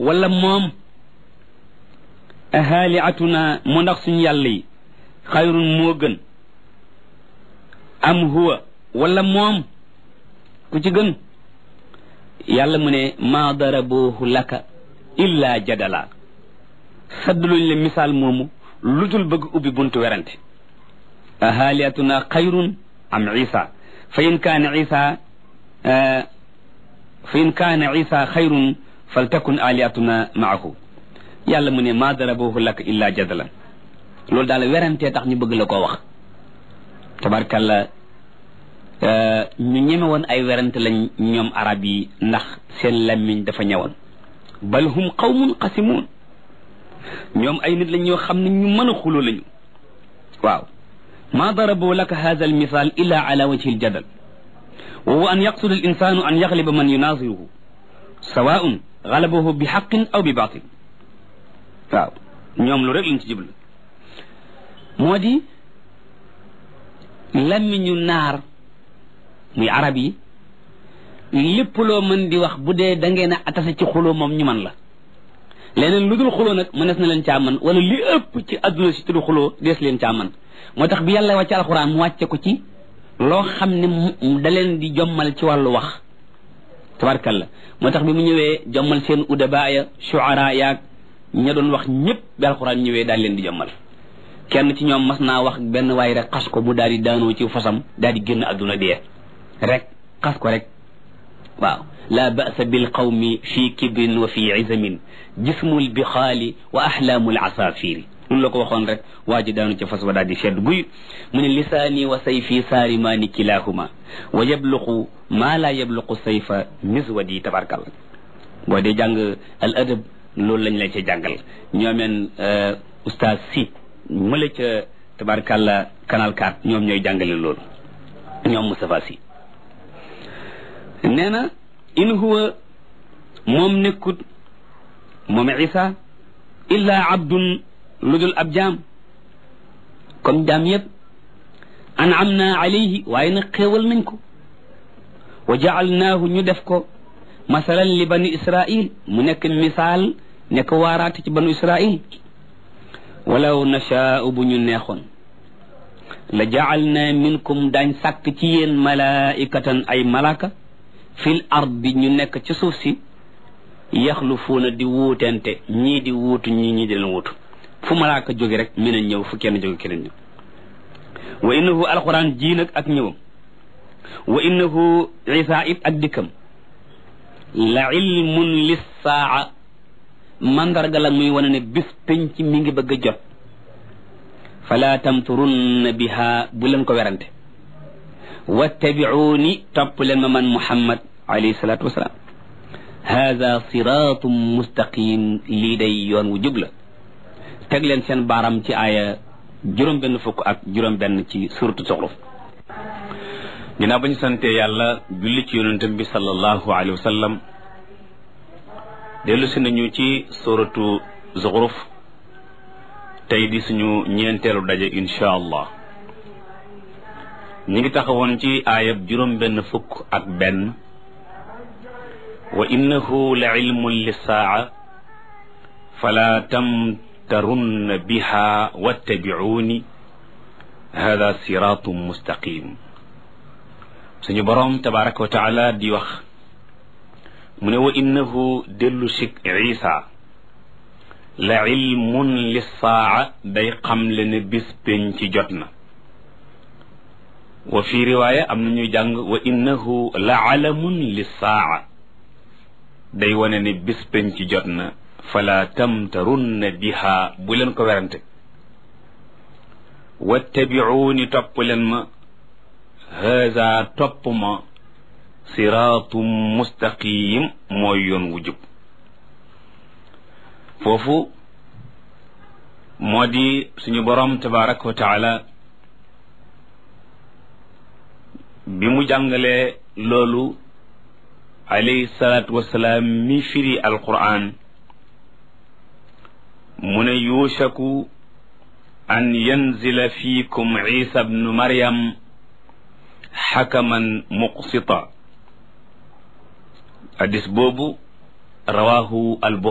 wala moom ahaaliatuna mu ndax suñu yàlla yi xayrun moo gën am huwa wala moom ku ci gën yàlla mu ne maa darabuhu laka illa jadala saddluñ le misaal moomu lu dul bëgg ubbi buntu werante ahaaliatuna xayrun am isa fa in kaana isa xayrun faltakun aliatuna maahu yàlla mu ne maa darabuhu laka illa jadalan loolu daal werantee tax ñu bëgg la koo wax tabarkalla ñu ñeme woon ay werante lañ ñoom arab yi ndax seen lammiñ dafa ñëwoon bal hum qawmun qasimun ñoom ay nit lañ ñoo xam ne ñu mën a xuloo lañu waaw ma darabu laka hadha al misal illa ala wajhi al jadal wa huwa an yaqsuda al insanu an yaghliba man yunasiruhu sawaun galabahu bi haqqin aw bi batil waaw ñoom lu rek lañ ci jublu moo di lammiñu naar muy arab yi lépp loo mën di wax bu dee da ngeen a atase ci xuloo moom ñu man la leneen lu dul xuloo nag mënees na leen caa man wala li ëpp ci adduna si tudd xuloo dees leen caa man moo tax bi yàlla wàcce alxuraan mu wàcce ko ci loo xam ne da leen di jommal ci wàllu wax tabarkalla moo tax bi mu ñëwee jommal seen udaba ya shuara yaag ña doon wax ñëpp bi alxuraan ñëwee daal leen di jommal kenn ci ñoom mas naa wax benn waay rek xas ko mu daal di daanoo ci fasam daal di génn adduna dee rek xas ko rek waaw la ba'sa bil qawmi fi kibrin wa fi izamin jismul bixaali wa ahlaamul asafiri loolu la ko waxoon rek waa ji daanu ca fas wa daal di sedd guy mu ne lisaani wa sayfi saarimaani kilahuma wa yabluqu maa laa yabluqu sayfa miswadi tabarkalla boo dee jàng al adab loolu lañ lay ca jàngal ñoomeen oustaz si mëla ca tabarkalla canal 4 ñoom ñooy jàngale loolu ñoom Moustapha si nee na in huwa moom nekkut moom isa illa abdun lu dul ab jaam comme jaam yëpp an'amna alayhi waaye nag xéewal nañ ko wa ja'alnaahu ñu def ko masalan li bani israil mu nekk misaal nekk waaraate ci banu israil walaw nashaa'u bu ñu neexoon la ja'alna minkum daañ sàkk ci yéen malaikatan ay malaka fil ardi ñu nekk ci suuf si yaxlufuuna di wuutente ñii di wuutu ñii di leen wuutu fu malaaka jóge rek mën a ñëw fu kenn jóge keneen ñëw wa innahu alquran ji nag ak ñëwam wa innahu isa it ak dikkam la ilmun lissaa mandarga la muy wane ne bis penc mi ngi bëgg a jot fala tamturunna biha bu leen ko werante wattabi'uuni topp leen ma man Muhammad alayhi salaatu wasalaam hada siratum mustaqim lii day yoon wu jub la teg leen seen baaram ci aaya juróom-benn fukk ak juróom-benn ci suratu Zuxruf ginnaaw ba ñu sante yàlla julli ci yonentam bi sallallahu alayhi wa sallam dellu si nañu ci suratu Zuxruf tey di suñu ñeenteelu daje insha allah ñi ngi taxawoon ci aayab juróom-benn fukk ak benn wa innahu la ilmun lissaa fala tamtarunna biha wattabi'uuni hada siratum mustaqim suñu boroom tabaraka wa taala di wax mu ne wa innahu dellu sik isa la ilmun lissaa day xamle ne bis pénc ci jot na wa fi riwaaya am na ñuy jàng wa innahu la alamun lissaa day wane ne bis pénc ci jot na fala tamtarunna biha bu leen ko werante wattabi'uuni topp leen ma haza topp ma siraatum mustaqim mooy yoon wu jub foofu moo di suñu boroom tabaraka wa taala bi mu jàngalee loolu alayhi salaatu wasalaam mi firi alquran mu ne yuushaku an yanzila fiikum isa bnu maryam xakaman muqsita hadis boobu rawahu al